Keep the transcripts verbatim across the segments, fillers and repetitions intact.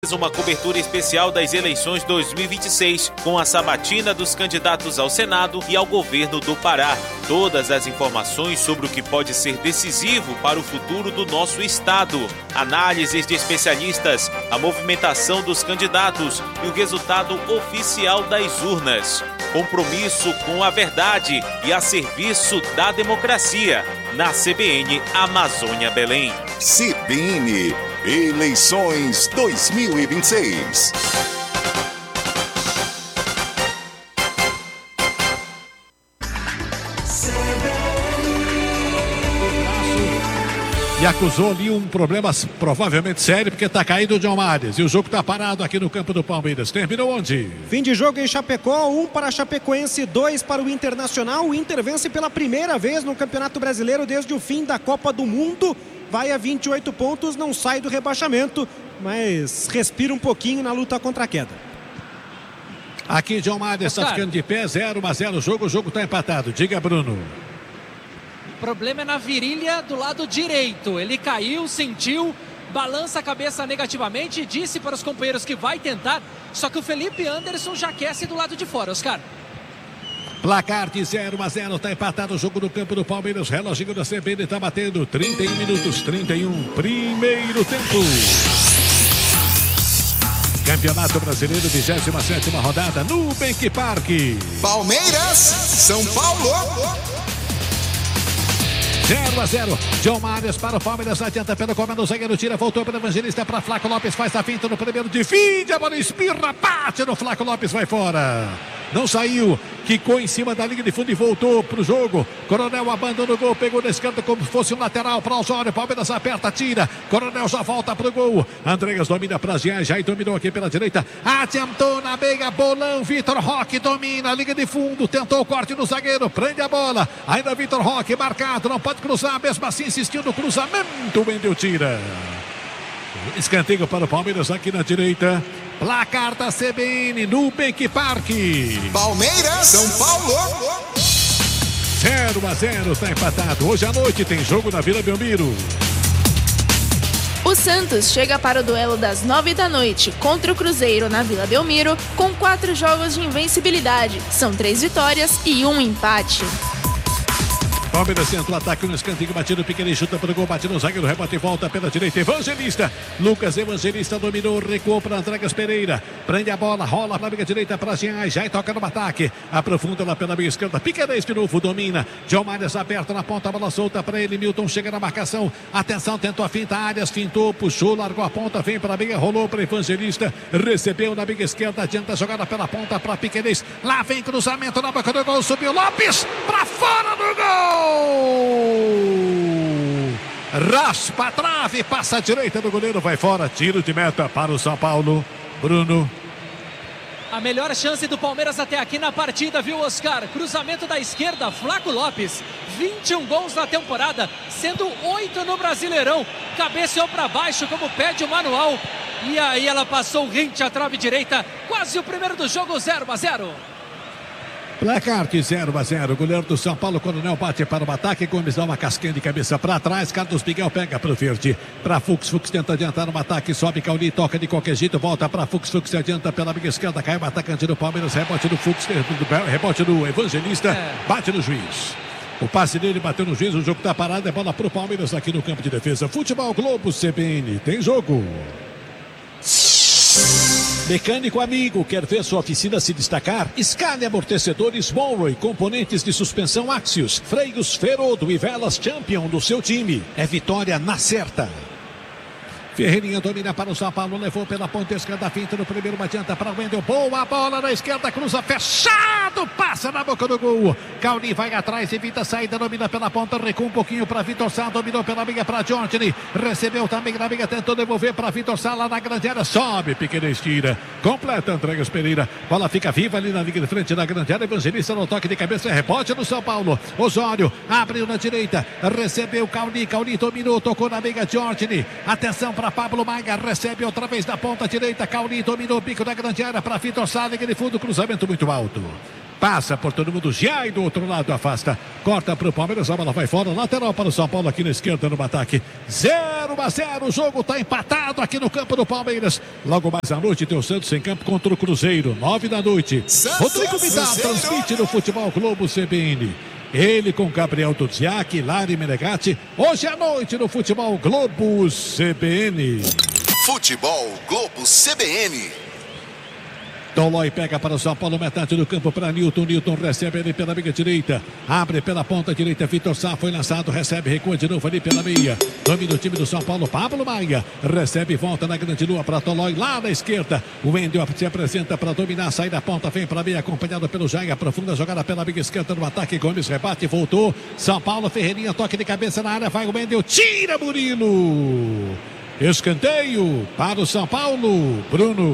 Uma cobertura especial das eleições dois mil e vinte e seis, com a sabatina dos candidatos ao Senado e ao governo do Pará. Todas as informações sobre o que pode ser decisivo para o futuro do nosso estado. Análises de especialistas, a movimentação dos candidatos e o resultado oficial das urnas. Compromisso com a verdade e a serviço da democracia. Na C B N Amazônia Belém. C B N Eleições dois mil e vinte e seis. E acusou ali um problema provavelmente sério, porque está caído o John Mares. E o jogo está parado aqui no campo do Palmeiras. Terminou onde? Fim de jogo em Chapecó, um para a Chapecoense, dois para o Internacional. O Inter vence pela primeira vez no Campeonato Brasileiro desde o fim da Copa do Mundo. Vai a vinte e oito pontos, não sai do rebaixamento, mas respira um pouquinho na luta contra a queda. Aqui John Mares está ficando de pé, zero a zero o jogo, o jogo está empatado. Diga, Bruno. O problema é na virilha do lado direito. Ele caiu, sentiu, balança a cabeça negativamente, disse para os companheiros que vai tentar, só que o Felipe Anderson já aquece do lado de fora, Oscar. Placar de zero a zero, está empatado o jogo no campo do Palmeiras. Reloginho da C B N está batendo trinta e um minutos, trinta e um, primeiro tempo. Campeonato Brasileiro, vigésima sétima rodada, Nubank Park. Palmeiras, São Paulo. zero a zero, John Mares para o Palmeiras, adianta pelo comando, o zagueiro tira, voltou para o Evangelista, para Flaco Lopes, faz a finta no primeiro de fim, a bola espirra, bate no Flaco Lopes, vai fora. Não saiu, quicou em cima da linha de fundo e voltou para o jogo. Coronel abandona o gol, pegou na esquerda como se fosse um lateral para o Osório. Palmeiras aperta, tira. Coronel já volta para o gol. Andreas domina para Jean, já dominou aqui pela direita. Adiantou na meia, bolão. Vitor Roque domina a linha de fundo. Tentou o corte no zagueiro, prende a bola. Ainda Vitor Roque marcado, não pode cruzar. Mesmo assim insistiu no cruzamento. O Wendel tira. Escanteio para o Palmeiras aqui na direita. Placar da C B N, Nubank Park. Palmeiras, São Paulo. zero a zero, está empatado. Hoje à noite tem jogo na Vila Belmiro. O Santos chega para o duelo das nove da noite contra o Cruzeiro na Vila Belmiro com quatro jogos de invencibilidade. São três vitórias e um empate. Palmeiras tenta o ataque no escanteio, batido, Piqueires chuta para o gol, bate no zagueiro, rebate e volta pela direita, Evangelista, Lucas Evangelista dominou, recuou para Andreas Pereira, prende a bola, rola para a meia direita para Jean, já toca no ataque, aprofunda lá pela meia esquerda, Piqueires de novo, domina, John Mares aberto na ponta, a bola solta para ele, Milton chega na marcação, atenção, tentou a finta, Arias fintou, puxou, largou a ponta, vem para a meia, rolou para Evangelista, recebeu na meia esquerda, adianta a jogada pela ponta para Piqueires, lá vem cruzamento na boca do gol, subiu Lopes, para fora do gol! Raspa a trave, passa a direita do goleiro, vai fora, tiro de meta para o São Paulo. Bruno. A melhor chance do Palmeiras até aqui na partida, viu, Oscar? Cruzamento da esquerda, Flaco Lopes. vinte e um gols na temporada, sendo oito no Brasileirão. Cabeceou para baixo, como pede o manual. E aí ela passou rente à trave direita. Quase o primeiro do jogo, zero a zero. Placar de zero a zero, o goleiro do São Paulo, Coronel bate para o ataque, Gomes dá uma casquinha de cabeça para trás, Carlos Miguel pega para o verde, para Fux, Fux tenta adiantar no ataque, sobe Cauli, toca de qualquer jeito, volta para Fux, Fux se adianta pela minha esquerda, cai o atacante do Palmeiras, rebote do Fux, rebote do Evangelista, é. Bate no juiz. O passe dele bateu no juiz, o jogo está parado, é bola para o Palmeiras aqui no campo de defesa. Futebol Globo C B N, tem jogo. Mecânico amigo, quer ver sua oficina se destacar? Escale amortecedores Monroe, componentes de suspensão Axios, freios Ferodo e velas Champion do seu time. É vitória na certa. Ferreirinha domina para o São Paulo, levou pela ponta esquerda, finta no primeiro, adianta para o Wendel, boa bola na esquerda, cruza fechado, passa na boca do gol. Cauli vai atrás, evita a saída, domina pela ponta, recua um pouquinho para Vitor Sá, dominou pela meia para Jorge, recebeu também na meia, tentou devolver para Vitor Sá lá na grande área, sobe, Piqueires tira, completa Andreas Pereira, bola fica viva ali na linha de frente da grande área, Evangelista no toque de cabeça, rebote no São Paulo, Osório abriu na direita, recebeu Cauli, Cauli dominou, tocou na meia, Jorge, atenção para Pablo Maia, recebe outra vez da ponta direita, Cauli dominou o bico da grande área para Vitor Sá, linha de fundo, cruzamento muito alto. Passa por todo mundo, já e do outro lado afasta. Corta para o Palmeiras, a bola vai fora. Lateral para o São Paulo aqui na esquerda no ataque. zero a zero, o jogo está empatado aqui no campo do Palmeiras. Logo mais à noite tem o Santos em campo contra o Cruzeiro, nove da noite. Rodrigo Vidal transmite no Futebol Globo C B N. Ele com Gabriel Duziak, Lari Menegatti. Hoje à noite no Futebol Globo C B N. Futebol Globo C B N. Tolói pega para o São Paulo, metade do campo para Newton. Newton recebe ele pela meia direita. Abre pela ponta direita. Vitor Sá foi lançado, recebe, recua de novo ali pela meia. Domina o time do São Paulo. Pablo Maia recebe, volta na grande lua para Tolói lá na esquerda. O Wendel se apresenta para dominar, sai da ponta, vem para a meia, acompanhado pelo Jair. Profunda jogada pela meia esquerda no ataque. Gomes rebate, voltou. São Paulo, Ferreirinha, toque de cabeça na área. Vai o Wendel, tira Murilo. Escanteio para o São Paulo. Bruno.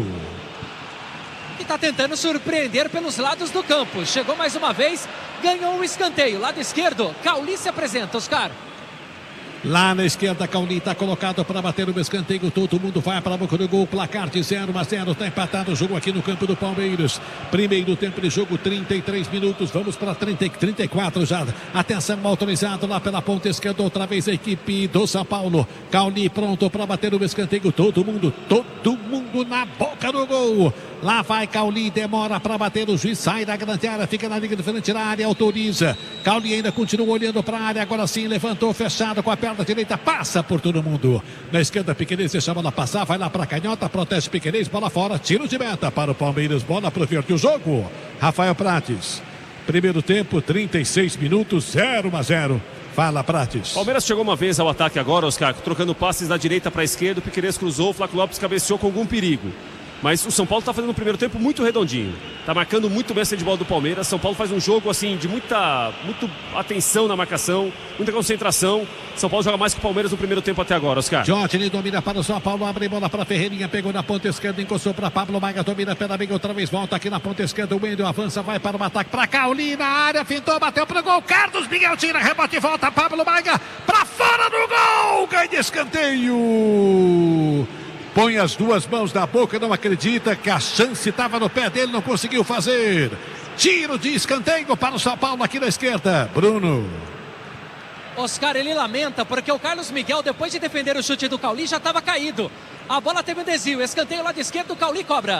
E está tentando surpreender pelos lados do campo. Chegou mais uma vez, ganhou o escanteio. Lado esquerdo, Cauli se apresenta, Oscar. Lá na esquerda, Cauli está colocado para bater o escanteio. Todo mundo vai para a boca do gol. Placar de zero a zero. Está empatado o jogo aqui no campo do Palmeiras. Primeiro tempo de jogo, trinta e três minutos. Vamos para trinta, trinta e quatro já. Atenção, autorizado lá pela ponta esquerda. Outra vez a equipe do São Paulo. Cauli pronto para bater o escanteio. Todo mundo, todo mundo na boca do gol. Lá vai Cauli, demora para bater, o juiz sai da grande área, fica na linha de frente da área, autoriza. Cauli ainda continua olhando para a área, agora sim levantou, fechado com a perna direita, passa por todo mundo. Na esquerda, Piquerez deixa a bola passar, vai lá para a canhota, protege Piquerez, bola fora, tiro de meta para o Palmeiras, bola para o verde o jogo. Rafael Prates, primeiro tempo, trinta e seis minutos, zero a zero. Fala, Prates. Palmeiras chegou uma vez ao ataque agora, Oscar, trocando passes da direita para a esquerda, o Piquerez cruzou, o Flávio Lopes cabeceou com algum perigo. Mas o São Paulo está fazendo um primeiro tempo muito redondinho. Está marcando muito bem a saída de bola do Palmeiras. São Paulo faz um jogo assim de muita, muita atenção na marcação, muita concentração. São Paulo joga mais que o Palmeiras no primeiro tempo até agora, Oscar. Jorge domina para o São Paulo, abre bola para Ferreirinha, pegou na ponta esquerda, encostou para Pablo Maia, domina pela meia, outra vez volta aqui na ponta esquerda. O Wendel avança, vai para o ataque, para Cauli na área, fintou, bateu para o gol. Carlos Miguel tira, rebote e volta. Pablo Maia para fora do gol, ganha escanteio. Põe as duas mãos na boca, não acredita que a chance estava no pé dele, não conseguiu fazer. Tiro de escanteio para o São Paulo aqui na esquerda. Bruno. Oscar, ele lamenta porque o Carlos Miguel, depois de defender o chute do Cauli, já estava caído. A bola teve um desvio, escanteio lado esquerdo, o Cauli cobra.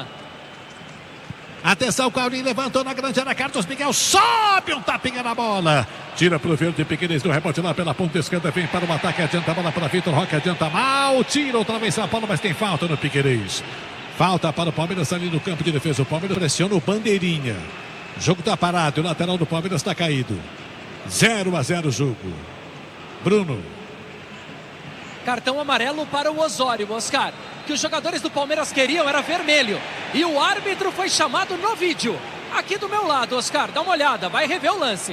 Atenção, Cauli levantou na grande área, Carlos Miguel sobe um tapinha na bola. Tira para o verde, Piquerez do rebote lá pela ponta esquerda, vem para o ataque, adianta a bola para Vitor Roque, adianta mal, tira outra vez São Paulo, mas tem falta no Piquerez. Falta para o Palmeiras ali no campo de defesa, o Palmeiras pressiona o bandeirinha. O jogo está parado, o lateral do Palmeiras está caído. zero a zero o jogo. Bruno. Cartão amarelo para o Osório, Oscar. Que os jogadores do Palmeiras queriam era vermelho. E o árbitro foi chamado no vídeo. Aqui do meu lado, Oscar, dá uma olhada, vai rever o lance.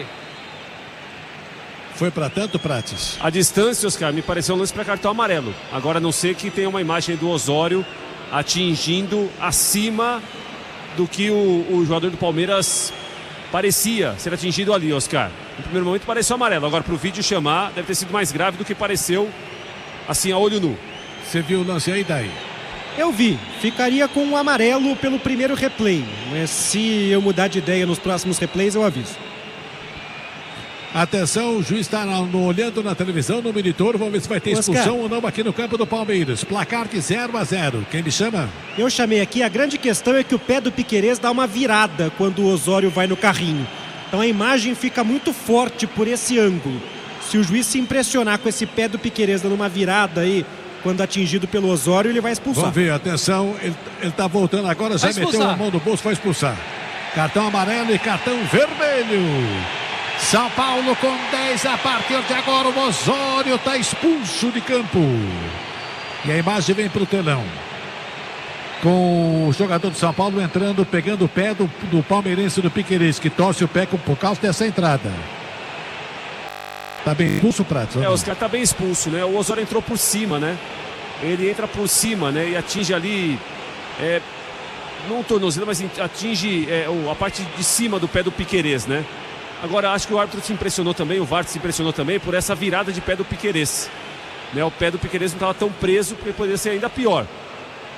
Foi para tanto, Prates? A distância, Oscar, me pareceu um lance para cartão amarelo. Agora, a não ser que tenha uma imagem do Osório atingindo acima do que o, o jogador do Palmeiras parecia ser atingido ali, Oscar. No primeiro momento pareceu amarelo. Agora, para o vídeo chamar, deve ter sido mais grave do que pareceu assim a olho nu. Você viu o lance aí, daí? Eu vi. Ficaria com um amarelo pelo primeiro replay. Mas se eu mudar de ideia nos próximos replays, eu aviso. Atenção, o juiz está olhando na televisão, no monitor. Vamos ver se vai ter expulsão Oscar. ou não aqui no campo do Palmeiras. Placar de zero a zero. Quem me chama? Eu chamei aqui. A grande questão é que o pé do Piquerez dá uma virada quando o Osório vai no carrinho. Então a imagem fica muito forte por esse ângulo. Se o juiz se impressionar com esse pé do Piquerez dando uma virada aí, quando atingido pelo Osório, ele vai expulsar. Vamos ver, atenção. Ele está voltando agora, já meteu a mão no bolso, vai expulsar. Cartão amarelo e cartão vermelho. São Paulo com dez a partir de agora. O Osório está expulso de campo. E a imagem vem para o telão. Com o jogador do São Paulo entrando, pegando o pé do, do palmeirense do Piquerez, que torce o pé por causa dessa entrada. Está bem expulso, Pratos? É, Oscar está bem expulso, né? O Osório entrou por cima, né? Ele entra por cima, né? E atinge ali, é, não o tornozelo, mas atinge é, a parte de cima do pé do Piquerez, né? Agora, acho que o árbitro se impressionou também, o V A R se impressionou também por essa virada de pé do Piquerez. Né? O pé do Piquerez não estava tão preso, porque poderia ser ainda pior.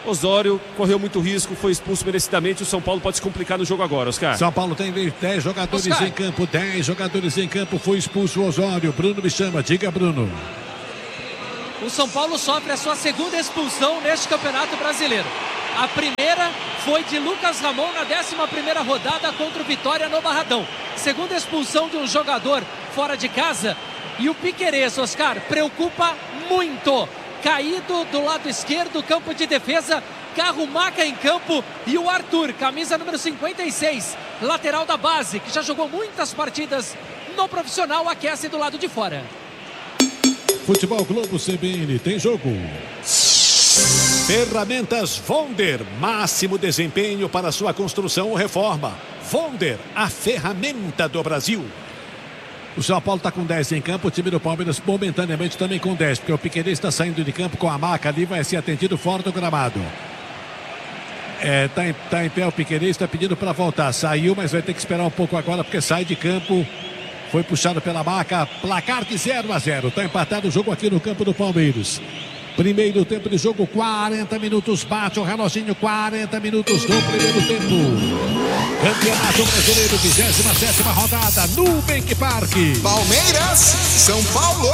Osório correu muito risco, foi expulso merecidamente. O São Paulo pode se complicar no jogo agora, Oscar. São Paulo tem dez jogadores Oscar. em campo, dez jogadores em campo. Foi expulso o Osório. Bruno me chama, diga, Bruno. O São Paulo sofre a sua segunda expulsão neste Campeonato Brasileiro. A primeira foi de Lucas Ramon na décima primeira rodada contra o Vitória no Barradão. Segunda expulsão de um jogador fora de casa. E o Piquerez, Oscar, preocupa muito. Caído do lado esquerdo, campo de defesa, Carro Maca em campo e o Arthur, camisa número cinquenta e seis, lateral da base, que já jogou muitas partidas no profissional, aquece do lado de fora. Futebol Globo C B N, tem jogo. Ferramentas Vonder, máximo desempenho para sua construção ou reforma. Vonder, a ferramenta do Brasil. O São Paulo está com dez em campo, o time do Palmeiras momentaneamente também com dez, porque o Piquerez está saindo de campo com a maca ali, vai ser atendido fora do gramado. É, tá, em, tá em pé o Piquerez, está pedindo para voltar, saiu, mas vai ter que esperar um pouco agora, porque sai de campo, foi puxado pela maca, placar de zero a zero, está empatado o jogo aqui no campo do Palmeiras. Primeiro tempo de jogo, quarenta minutos, bate o reloginho, quarenta minutos do primeiro tempo. Campeonato Brasileiro, vigésima sétima rodada, Nubank Park. Palmeiras, São Paulo.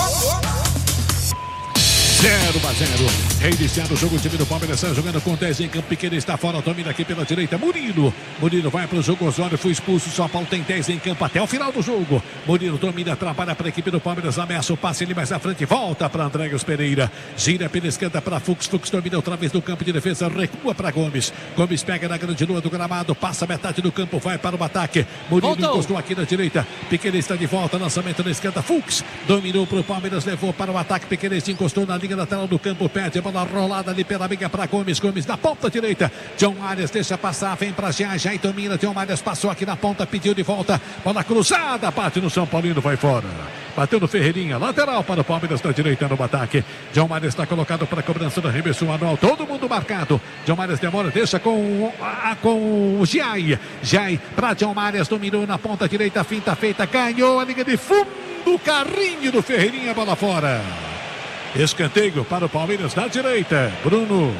zero a zero. Reiniciado o jogo, o time do Palmeiras está jogando com dez em campo. Pequeno está fora, domina aqui pela direita. Murilo. Murilo vai para o jogo. Osório foi expulso. São Paulo tem dez em campo até o final do jogo. Murilo domina, trabalha para a equipe do Palmeiras. Ameaça o passe ali mais à frente. Volta para Andréas Pereira. Gira pela esquerda para Fux. Fux domina outra vez no campo de defesa. Recua para Gomes. Gomes pega na grande lua do gramado. Passa metade do campo. Vai para o ataque. Murilo Voltou. encostou aqui na direita. Pequeno está de volta. Lançamento na esquerda. Fux dominou para o Palmeiras. Levou para o ataque. Pequeno encostou na linha lateral do campo, perde a bola rolada ali pela amiga para Gomes, Gomes na ponta direita, John Arias deixa passar, vem para já, já e domina, John Arias passou aqui na ponta, pediu de volta, bola cruzada, bate no São Paulino, vai fora, bateu no Ferreirinha, lateral para o Palmeiras na direita no ataque, John Arias está colocado para a cobrança do arremesso manual, todo mundo marcado, John Arias demora, deixa com, a, com o Jai, Jai para John Arias, dominou na ponta direita, finta feita, ganhou a linha de fundo, carrinho do Ferreirinha, bola fora. Escanteio para o Palmeiras na direita. Bruno.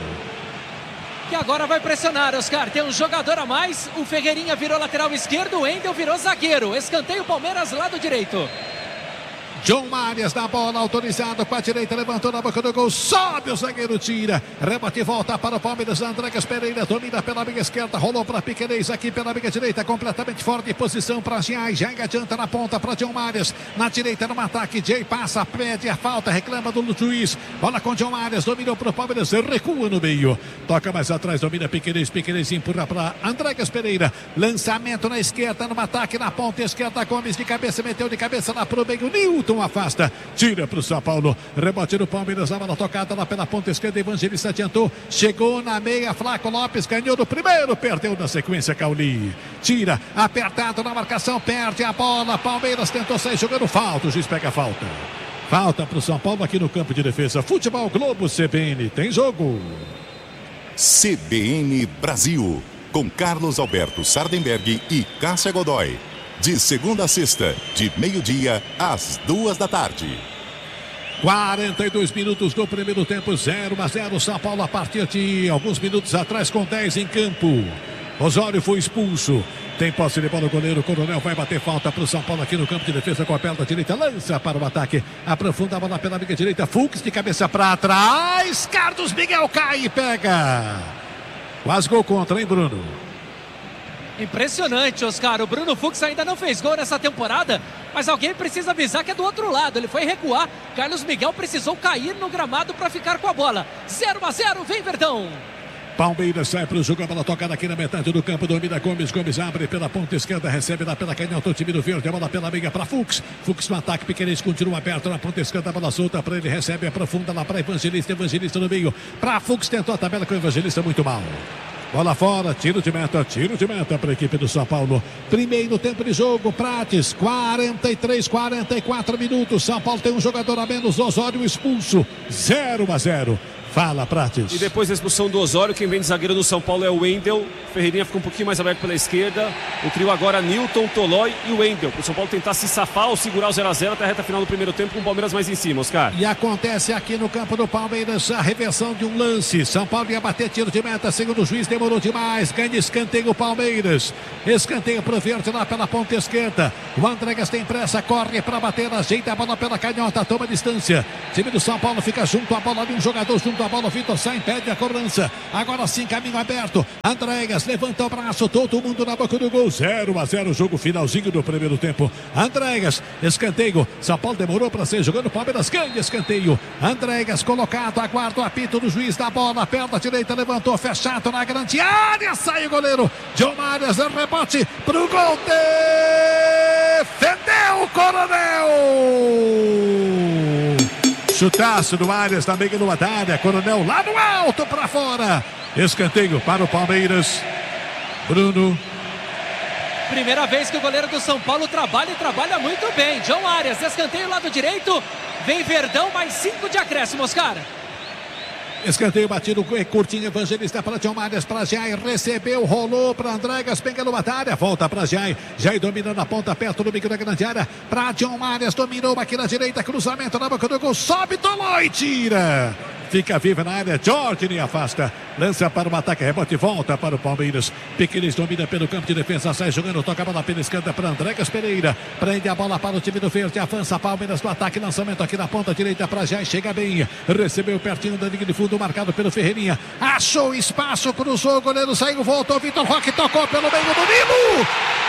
Que agora vai pressionar, Oscar. Tem um jogador a mais. O Ferreirinha virou lateral esquerdo. O Endel virou zagueiro. Escanteio Palmeiras, lado direito. John Arias na bola, autorizado com a direita, levantou na boca do gol, sobe o zagueiro, tira, rebate e volta para o Palmeiras, Andréas Pereira, domina pela amiga esquerda, rolou para Piquerez aqui pela amiga direita, completamente fora de posição para Jai, Jai adianta na ponta para John Arias, na direita no ataque, Jai passa, pede a falta, reclama do juiz, bola com John Arias, dominou para o Palmeiras, recua no meio, toca mais atrás, domina Piquerez, Piquerez empurra para Andréas Pereira, lançamento na esquerda, no ataque, na ponta esquerda, Gomes de cabeça, meteu de cabeça lá pro meio, Nilton afasta, tira para o São Paulo, rebote no Palmeiras, a bola tocada lá pela ponta esquerda, Evangelista adiantou, chegou na meia, Flaco Lopes ganhou no primeiro, perdeu na sequência, Cauli, tira, apertado na marcação, perde a bola, Palmeiras tentou sair jogando falta, o juiz pega a falta, falta para o São Paulo aqui no campo de defesa, Futebol Globo C B N, tem jogo. C B N Brasil, com Carlos Alberto Sardenberg e Cássia Godoy. De segunda a sexta, de meio-dia às duas da tarde. quarenta e dois minutos do primeiro tempo, zero a zero. São Paulo a partir de alguns minutos atrás com dez em campo. Osório foi expulso. Tem posse de bola o goleiro. O Coronel vai bater falta para o São Paulo aqui no campo de defesa com a perna direita. Lança para o ataque. Aprofunda a bola pela amiga direita. Fux de cabeça para trás. Carlos Miguel cai e pega. Quase gol contra, hein, Bruno? Impressionante, Oscar. O Bruno Fux ainda não fez gol nessa temporada, mas alguém precisa avisar que é do outro lado. Ele foi recuar. Carlos Miguel precisou cair no gramado para ficar com a bola. zero a zero, vem Verdão. Palmeiras sai para o jogo, a bola tocada aqui na metade do campo, domina Gomes, Gomes abre pela ponta esquerda, recebe lá pela canhota o time do verde, a bola pela meia para Fux, Fux no ataque, Piquerez continua aberto na ponta esquerda, a bola solta para ele, recebe, aprofunda lá para Evangelista, Evangelista no meio, para Fux, tentou a tabela com o Evangelista, muito mal. Bola fora, tiro de meta, tiro de meta para a equipe do São Paulo. Primeiro tempo de jogo, Prates, quarenta e três, quarenta e quatro minutos. São Paulo tem um jogador a menos, Osório expulso, zero a zero. Fala, Prates. E depois da expulsão do Osório, quem vem de zagueiro no São Paulo é o Wendel. Ferreirinha fica um pouquinho mais aberto pela esquerda. O trio agora, Nilton, Tolói e o Wendel. Para o São Paulo tentar se safar ou segurar o zero a zero até a reta final do primeiro tempo, com o Palmeiras mais em cima, Oscar. E acontece aqui no campo do Palmeiras a reversão de um lance. São Paulo ia bater tiro de meta, segundo o juiz, demorou demais. Ganha escanteio o Palmeiras. Escanteio pro verde lá pela ponta esquerda. O Andregas tem pressa, corre para bater, ajeita a bola pela canhota, toma distância. O time do São Paulo fica junto à bola de um jogador, junto à bola, o Vitor Sá impede a cobrança. Agora sim, caminho aberto. Andregas levanta o braço, todo mundo na boca do gol. zero a zero, jogo finalzinho do primeiro tempo. Andregas, escanteio. São Paulo demorou para ser jogando, Palmeiras ganha escanteio. Andregas colocado, aguarda o apito do juiz da bola, perna direita, levantou, fechado na grande área, sai o goleiro. John Marias, rebote pro gol, defendeu o Coronel. Chutaço do Arias na meia numa área. Coronel lá no alto para fora. Escanteio para o Palmeiras. Bruno. Primeira vez que o goleiro do São Paulo trabalha e trabalha muito bem. John Arias, escanteio lado direito. Vem Verdão, mais cinco de acréscimo, Oscar. Escanteio batido, curtinho, Evangelista para John Marias, para Jair, recebeu, rolou para Andregas, penga numa área, volta para Jair, Jair domina na ponta, perto do bico da grande área, para John Marias, dominou aqui na direita, cruzamento na boca do gol, sobe, tomou e tira. Fica viva na área, Jorge nem afasta, lança para o ataque, rebote, volta para o Palmeiras. Piqueires domina pelo campo de defesa, sai jogando, toca a bola pela esquerda para Andregas Pereira, prende a bola para o time do verde, avança Palmeiras do ataque, lançamento aqui na ponta direita para Jair, chega bem, recebeu pertinho da linha de fundo, marcado pelo Ferreirinha, achou espaço, cruzou, o goleiro saiu, voltou, Vitor Roque tocou pelo meio do Nilo.